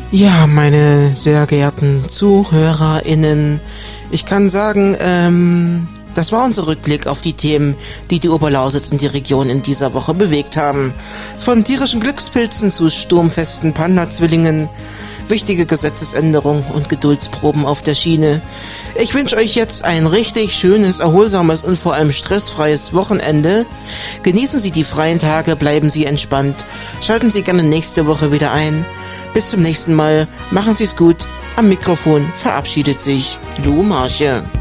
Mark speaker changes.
Speaker 1: Ja, meine sehr geehrten ZuhörerInnen, ich kann sagen, das war unser Rückblick auf die Themen, die die Oberlausitz und die Region in dieser Woche bewegt haben. Von tierischen Glückspilzen zu sturmfesten Panda-Zwillingen, wichtige Gesetzesänderungen und Geduldsproben auf der Schiene. Ich wünsche euch jetzt ein richtig schönes, erholsames und vor allem stressfreies Wochenende. Genießen Sie die freien Tage, bleiben Sie entspannt. Schalten Sie gerne nächste Woche wieder ein. Bis zum nächsten Mal. Machen Sie es gut. Am Mikrofon verabschiedet sich Lu Marche.